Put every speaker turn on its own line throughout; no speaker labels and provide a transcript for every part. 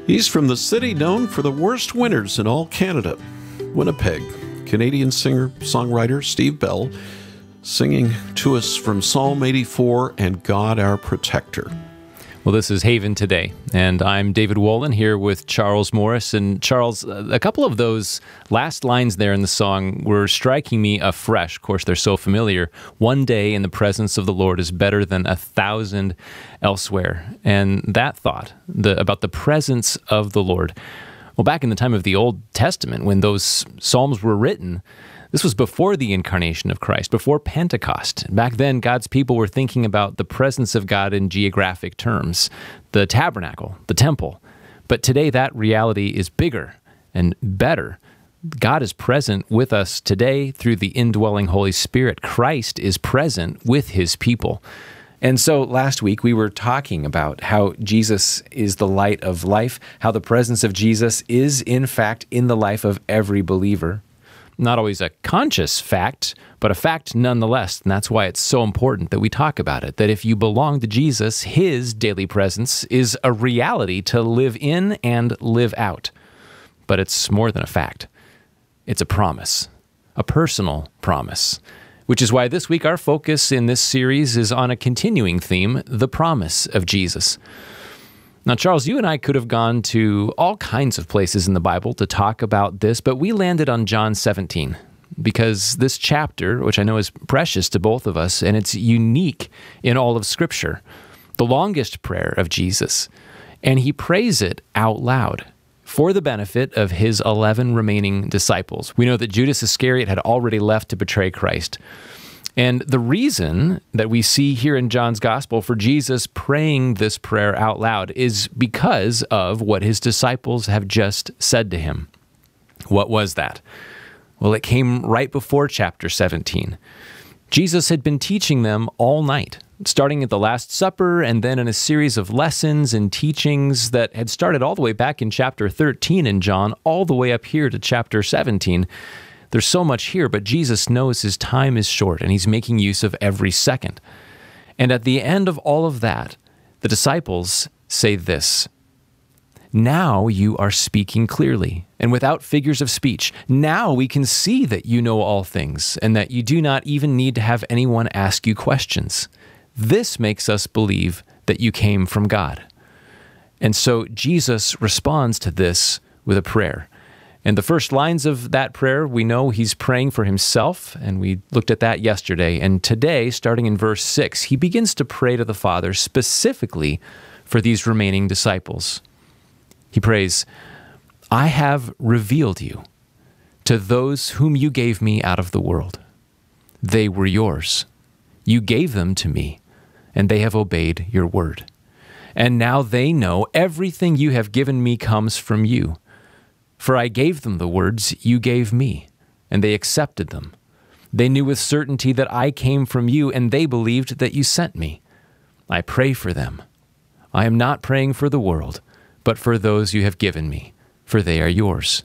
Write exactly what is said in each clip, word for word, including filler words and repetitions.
He's from the city known for the worst winters in all Canada, Winnipeg. Canadian singer-songwriter Steve Bell singing to us from Psalm eighty-four and God Our Protector.
Well, this is Haven Today, and I'm David Wolin here with Charles Morris. And Charles, a couple of those last lines there in the song were striking me afresh. Of course, they're so familiar. One day in the presence of the Lord is better than a thousand elsewhere. And that thought the, about the presence of the Lord, well, back in the time of the Old Testament, when those Psalms were written, this was before the incarnation of Christ, before Pentecost. Back then, God's people were thinking about the presence of God in geographic terms, the tabernacle, the temple. But today, that reality is bigger and better. God is present with us today through the indwelling Holy Spirit. Christ is present with his people. And so last week, we were talking about how Jesus is the light of life, how the presence of Jesus is, in fact, in the life of every believer. Not always a conscious fact, but a fact nonetheless. And that's why it's so important that we talk about it, that if you belong to Jesus, his daily presence is a reality to live in and live out. But it's more than a fact. It's a promise, a personal promise, which is why this week our focus in this series is on a continuing theme, the promise of Jesus. Now, Charles, you and I could have gone to all kinds of places in the Bible to talk about this, but we landed on John seventeen because this chapter, which I know is precious to both of us, and it's unique in all of Scripture, the longest prayer of Jesus, and he prays it out loud for the benefit of his eleven remaining disciples. We know that Judas Iscariot had already left to betray Christ. And the reason that we see here in John's Gospel for Jesus praying this prayer out loud is because of what his disciples have just said to him. What was that? Well, it came right before chapter seventeen. Jesus had been teaching them all night, starting at the Last Supper and then in a series of lessons and teachings that had started all the way back in chapter thirteen in John, all the way up here to chapter seventeen. There's so much here, but Jesus knows his time is short, and he's making use of every second. And at the end of all of that, the disciples say this: "Now you are speaking clearly and without figures of speech. Now we can see that you know all things and that you do not even need to have anyone ask you questions. This makes us believe that you came from God." And so Jesus responds to this with a prayer. And the first lines of that prayer, we know he's praying for himself, and we looked at that yesterday. And today, starting in verse six, he begins to pray to the Father specifically for these remaining disciples. He prays, "I have revealed you to those whom you gave me out of the world. They were yours. You gave them to me, and they have obeyed your word. And now they know everything you have given me comes from you. For I gave them the words you gave me, and they accepted them. They knew with certainty that I came from you, and they believed that you sent me. I pray for them. I am not praying for the world, but for those you have given me, for they are yours."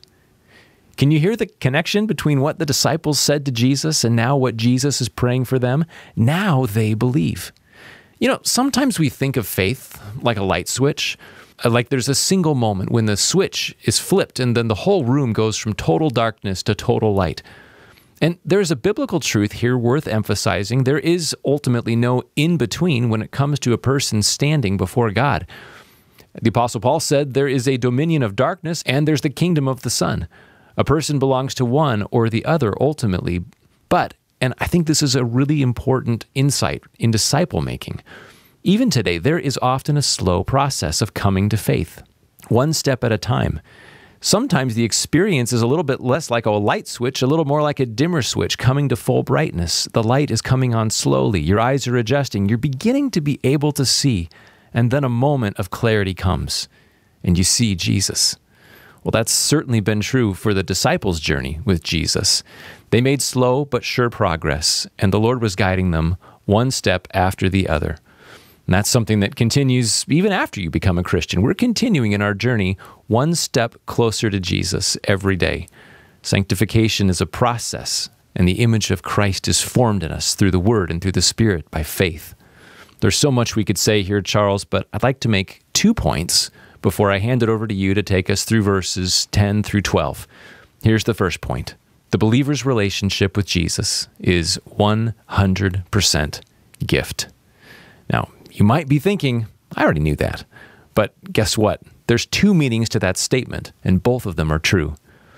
Can you hear the connection between what the disciples said to Jesus and now what Jesus is praying for them? Now they believe. You know, sometimes we think of faith like a light switch. Like there's a single moment when the switch is flipped and then the whole room goes from total darkness to total light. And there's a biblical truth here worth emphasizing. There is ultimately no in-between when it comes to a person standing before God. The Apostle Paul said there is a dominion of darkness and there's the kingdom of the sun. A person belongs to one or the other ultimately. But, and I think this is a really important insight in disciple making, even today, there is often a slow process of coming to faith, one step at a time. Sometimes the experience is a little bit less like a light switch, a little more like a dimmer switch coming to full brightness. The light is coming on slowly. Your eyes are adjusting. You're beginning to be able to see, and then a moment of clarity comes, and you see Jesus. Well, that's certainly been true for the disciples' journey with Jesus. They made slow but sure progress, and the Lord was guiding them one step after the other. And that's something that continues even after you become a Christian. We're continuing in our journey one step closer to Jesus every day. Sanctification is a process, and the image of Christ is formed in us through the Word and through the Spirit by faith. There's so much we could say here, Charles, but I'd like to make two points before I hand it over to you to take us through verses ten through twelve. Here's the first point. The believer's relationship with Jesus is one hundred percent gift. Now, you might be thinking, I already knew that. But guess what? There's two meanings to that statement, and both of them are true.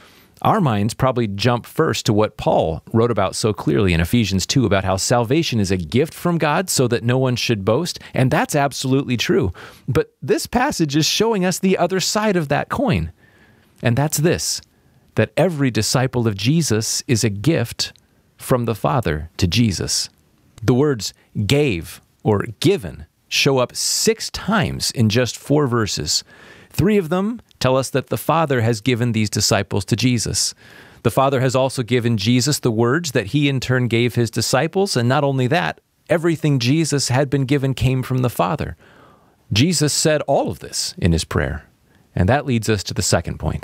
Our minds probably jump first to what Paul wrote about so clearly in Ephesians two about how salvation is a gift from God so that no one should boast, and that's absolutely true. But this passage is showing us the other side of that coin, and that's this, that every disciple of Jesus is a gift from the Father to Jesus. The words gave or given show up six times in just four verses. Three of them tell us that the Father has given these disciples to Jesus. The Father has also given Jesus the words that he in turn gave his disciples, and not only that, everything Jesus had been given came from the Father. Jesus said all of this in his prayer, and that leads us to the second point.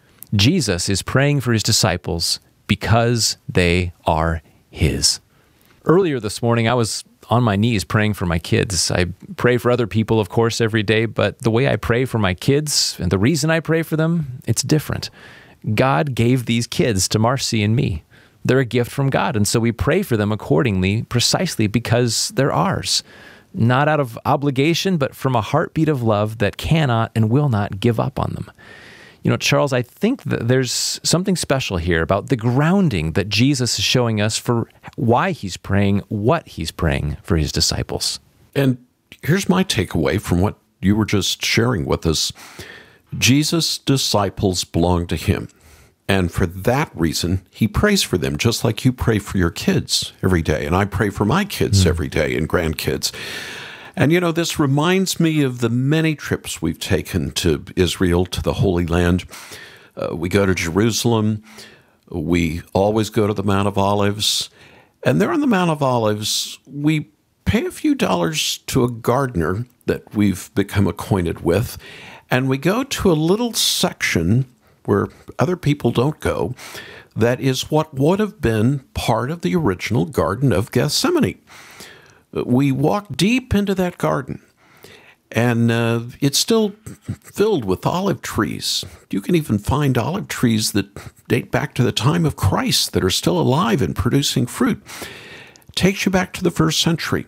Jesus is praying for his disciples because they are his. Earlier this morning, I was on my knees praying for my kids. I pray for other people, of course, every day, but the way I pray for my kids and the reason I pray for them, it's different. God gave these kids to Marcy and me. They're a gift from God, and so we pray for them accordingly, precisely because they're ours. Not out of obligation, but from a heartbeat of love that cannot and will not give up on them. You know, Charles, I think that there's something special here about the grounding that Jesus is showing us for why he's praying, what he's praying for his disciples.
And here's my takeaway from what you were just sharing with us. Jesus' disciples belong to him. And for that reason, he prays for them, just like you pray for your kids every day. And I pray for my kids mm. every day and grandkids. And, you know, this reminds me of the many trips we've taken to Israel, to the Holy Land. Uh, we go to Jerusalem. We always go to the Mount of Olives. And there on the Mount of Olives, we pay a few dollars to a gardener that we've become acquainted with. And we go to a little section where other people don't go. That is what would have been part of the original Garden of Gethsemane. We walk deep into that garden, and uh, it's still filled with olive trees. You can even find olive trees that date back to the time of Christ that are still alive and producing fruit. It takes you back to the first century.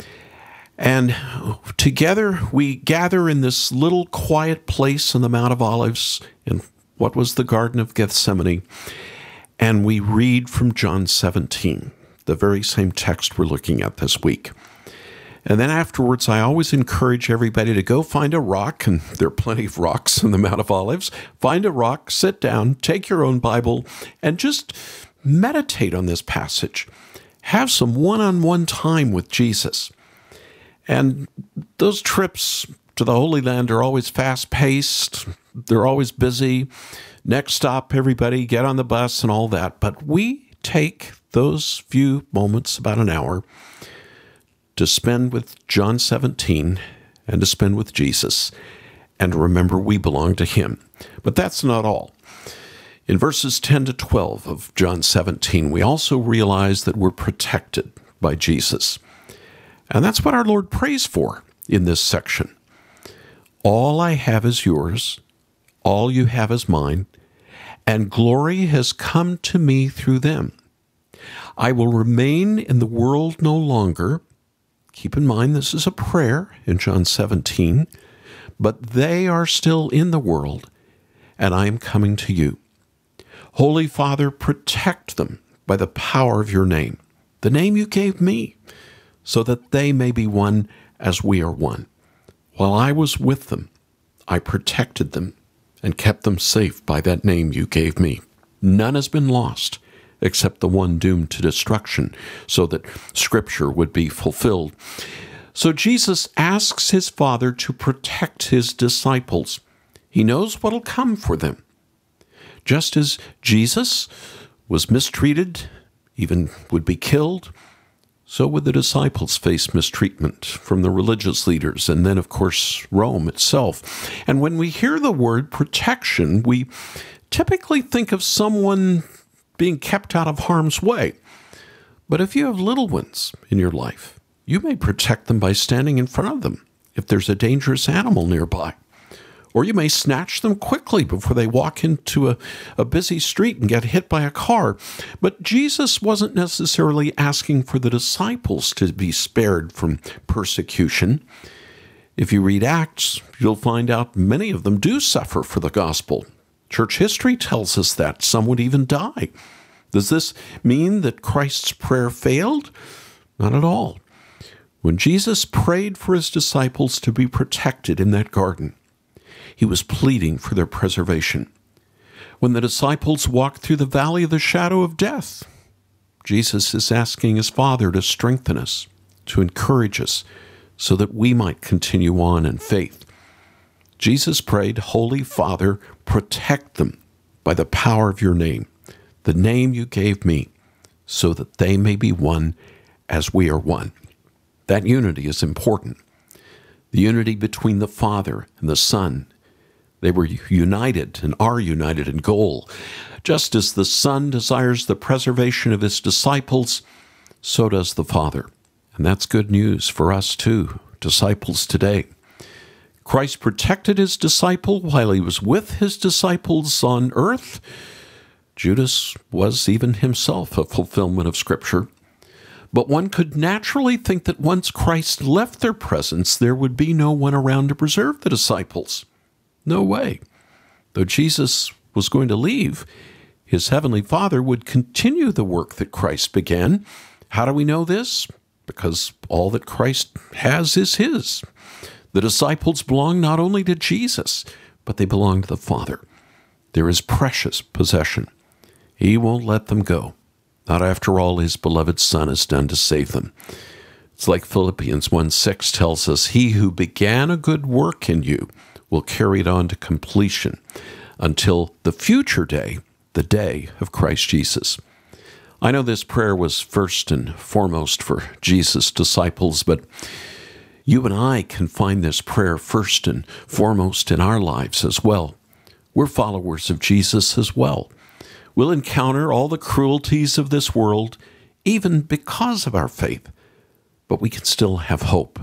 And together we gather in this little quiet place in the Mount of Olives in what was the Garden of Gethsemane, and we read from John seventeen. The very same text we're looking at this week. And then afterwards, I always encourage everybody to go find a rock, and there are plenty of rocks in the Mount of Olives. Find a rock, sit down, take your own Bible, and just meditate on this passage. Have some one-on-one time with Jesus. And those trips to the Holy Land are always fast-paced. They're always busy. Next stop, everybody, get on the bus and all that. But we take those few moments, about an hour, to spend with John seventeen and to spend with Jesus and to remember we belong to him. But that's not all. In verses ten to twelve of John seventeen, we also realize that we're protected by Jesus. And that's what our Lord prays for in this section. All I have is yours, all you have is mine, and glory has come to me through them. I will remain in the world no longer. Keep in mind, this is a prayer in John seventeen, but they are still in the world, and I am coming to you. Holy Father, protect them by the power of your name, the name you gave me, so that they may be one as we are one. While I was with them, I protected them and kept them safe by that name you gave me. None has been lost, except the one doomed to destruction, so that Scripture would be fulfilled. So Jesus asks his Father to protect his disciples. He knows what'll come for them. Just as Jesus was mistreated, even would be killed, so would the disciples face mistreatment from the religious leaders, and then, of course, Rome itself. And when we hear the word protection, we typically think of someone being kept out of harm's way. But if you have little ones in your life, you may protect them by standing in front of them if there's a dangerous animal nearby, Or you may snatch them quickly before they walk into a, a busy street and get hit by a car. But Jesus wasn't necessarily asking for the disciples to be spared from persecution. If you read Acts, you'll find out many of them do suffer for the gospel. Church history tells us that some would even die. Does this mean that Christ's prayer failed? Not at all. When Jesus prayed for his disciples to be protected in that garden, he was pleading for their preservation. When the disciples walked through the valley of the shadow of death, Jesus is asking his Father to strengthen us, to encourage us, so that we might continue on in faith. Jesus prayed, Holy Father, protect them by the power of your name, the name you gave me, so that they may be one as we are one. That unity is important. The unity between the Father and the Son. They were united and are united in goal. Just as the Son desires the preservation of his disciples, so does the Father. And that's good news for us too, disciples today. Christ protected his disciple while he was with his disciples on earth. Judas was even himself a fulfillment of Scripture. But one could naturally think that once Christ left their presence, there would be no one around to preserve the disciples. No way. Though Jesus was going to leave, his heavenly Father would continue the work that Christ began. How do we know this? Because all that Christ has is his. The disciples belong not only to Jesus, but they belong to the Father. They're his precious possession. He won't let them go. Not after all his beloved Son has done to save them. It's like Philippians one six tells us, He who began a good work in you will carry it on to completion until the future day, the day of Christ Jesus. I know this prayer was first and foremost for Jesus' disciples, but you and I can find this prayer first and foremost in our lives as well. We're followers of Jesus as well. We'll encounter all the cruelties of this world, even because of our faith, but we can still have hope.